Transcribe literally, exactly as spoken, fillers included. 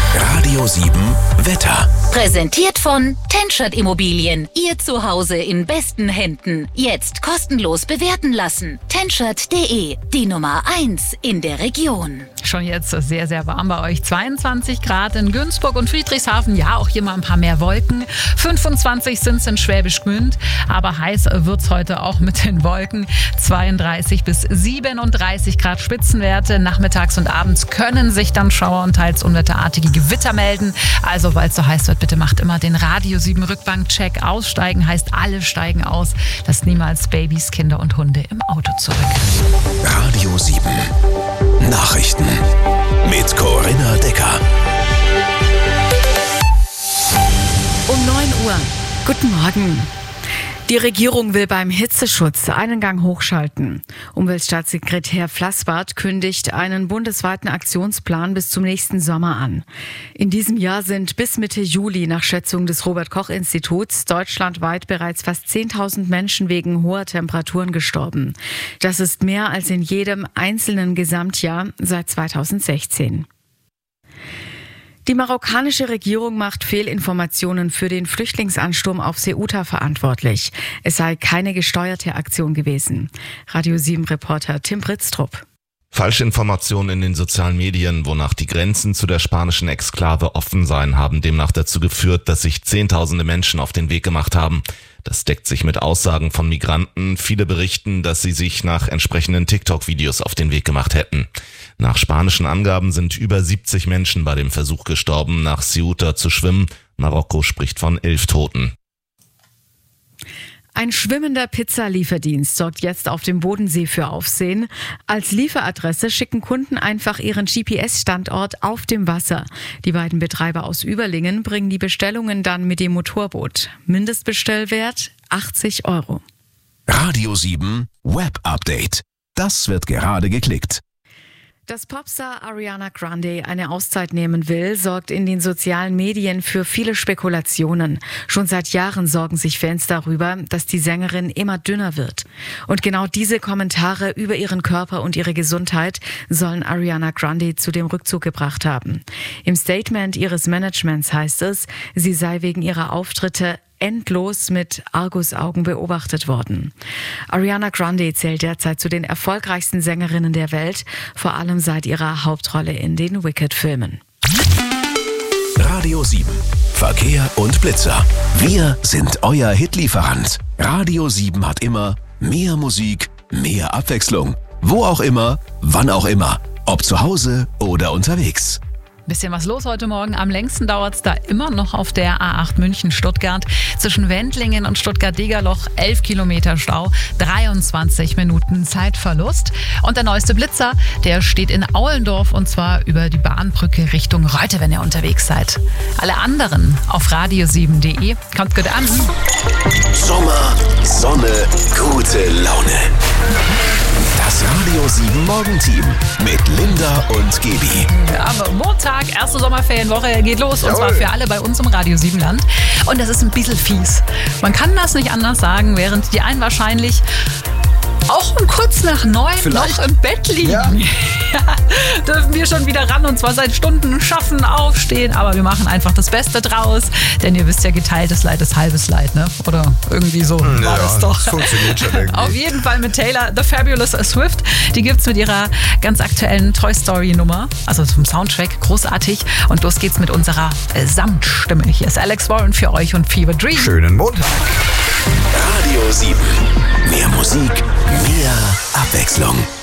Radio sieben Wetter. Präsentiert von Tenschert Immobilien. Ihr Zuhause in besten Händen. Jetzt kostenlos bewerten lassen. Tenschert punkt de, die Nummer eins in der Region. Schon jetzt sehr, sehr warm bei euch. zweiundzwanzig Grad in Günzburg und Friedrichshafen. Ja, auch hier mal ein paar mehr Wolken. fünfundzwanzig sind es in Schwäbisch Gmünd. Aber heiß wird es heute auch mit den Wolken. zweiunddreißig bis siebenunddreißig Grad Spitzenwerte. Nachmittags und abends können sich dann Schauer und teils unwetterartige Gewitter melden. Also, weil es so heiß wird, bitte macht immer den Radio sieben Rückbank-Check. Aussteigen heißt, alle steigen aus. Lasst niemals Babys, Kinder und Hunde im Auto zurück. Radio sieben Nachrichten mit Corinna Decker. Um neun Uhr. Guten Morgen. Die Regierung will beim Hitzeschutz einen Gang hochschalten. Umweltstaatssekretär Flassbart kündigt einen bundesweiten Aktionsplan bis zum nächsten Sommer an. In diesem Jahr sind bis Mitte Juli nach Schätzung des Robert-Koch-Instituts deutschlandweit bereits fast zehntausend Menschen wegen hoher Temperaturen gestorben. Das ist mehr als in jedem einzelnen Gesamtjahr seit zweitausendsechzehn. Die marokkanische Regierung macht Fehlinformationen für den Flüchtlingsansturm auf Ceuta verantwortlich. Es sei keine gesteuerte Aktion gewesen. Radio sieben Reporter Tim Britztrup. Falschinformationen in den sozialen Medien, wonach die Grenzen zu der spanischen Exklave offen seien, haben demnach dazu geführt, dass sich Zehntausende Menschen auf den Weg gemacht haben. Das deckt sich mit Aussagen von Migranten. Viele berichten, dass sie sich nach entsprechenden TikTok-Videos auf den Weg gemacht hätten. Nach spanischen Angaben sind über siebzig Menschen bei dem Versuch gestorben, nach Ceuta zu schwimmen. Marokko spricht von elf Toten. Ein schwimmender Pizzalieferdienst sorgt jetzt auf dem Bodensee für Aufsehen. Als Lieferadresse schicken Kunden einfach ihren G P S-Standort auf dem Wasser. Die beiden Betreiber aus Überlingen bringen die Bestellungen dann mit dem Motorboot. Mindestbestellwert achtzig Euro. Radio sieben Web Update. Das wird gerade geklickt. Dass Popstar Ariana Grande eine Auszeit nehmen will, sorgt in den sozialen Medien für viele Spekulationen. Schon seit Jahren sorgen sich Fans darüber, dass die Sängerin immer dünner wird. Und genau diese Kommentare über ihren Körper und ihre Gesundheit sollen Ariana Grande zu dem Rückzug gebracht haben. Im Statement ihres Managements heißt es, sie sei wegen ihrer Auftritte endlos mit Argusaugen beobachtet worden. Ariana Grande zählt derzeit zu den erfolgreichsten Sängerinnen der Welt, vor allem seit ihrer Hauptrolle in den Wicked-Filmen. Radio sieben Verkehr und Blitzer. Wir sind euer Hitlieferant. Radio sieben hat immer mehr Musik, mehr Abwechslung. Wo auch immer, wann auch immer. Ob zu Hause oder unterwegs. Bisschen was los heute Morgen. Am längsten dauert es da immer noch auf der A acht München-Stuttgart. Zwischen Wendlingen und Stuttgart-Degerloch elf Kilometer Stau, dreiundzwanzig Minuten Zeitverlust. Und der neueste Blitzer, der steht in Aulendorf und zwar über die Bahnbrücke Richtung Reute, wenn ihr unterwegs seid. Alle anderen auf radio sieben punkt de. Kommt gut an. Sommer, Sonne, gute Laune. Das Radio sieben Morgenteam mit Linda und Gebi. Ja, aber Montag, erste Sommerferienwoche geht los. Und zwar für alle bei uns im Radio sieben Land. Und das ist ein bisschen fies. Man kann das nicht anders sagen, während die einen wahrscheinlich auch um kurz nach neun Vielleicht. noch im Bett liegen. Ja. Ja, dürfen wir schon wieder ran und zwar seit Stunden schaffen, aufstehen. Aber wir machen einfach das Beste draus. Denn ihr wisst ja, geteiltes Leid ist halbes Leid, ne? Oder irgendwie so war ja, das doch. Das funktioniert schon irgendwie. Auf jeden Fall mit Taylor, The Fabulous Swift. Die gibt's mit ihrer ganz aktuellen Toy Story Nummer. Also zum Soundtrack, großartig. Und los geht's mit unserer äh, Samtstimme. Hier ist Alex Warren für euch und Fever Dream. Schönen Montag. Radio sieben. Mehr Musik, mehr Abwechslung.